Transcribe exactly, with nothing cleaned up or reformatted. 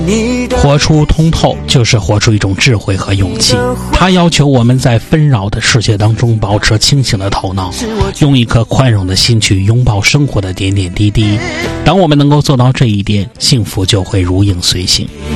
活出通透，就是活出一种智慧和勇气。它要求我们在纷扰的世界当中保持清醒的头脑，用一颗宽容的心去拥抱生活的点点滴滴。当我们能够做到这一点，幸福就会如影随形。